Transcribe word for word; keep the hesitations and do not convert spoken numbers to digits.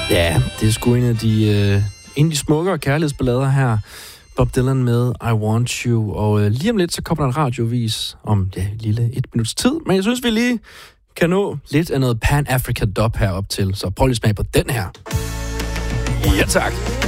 Ja, det er sgu en af de, øh, en af de smukkere kærlighedsballader her. Bob Dylan med I Want You. Og øh, lige om lidt, så kommer der en radiovis om ja, lille et minuts tid. Men jeg synes, vi lige kan nå lidt af noget Pan-Africa dub herop til. Så prøv lige at smage på den her. Ja, tak.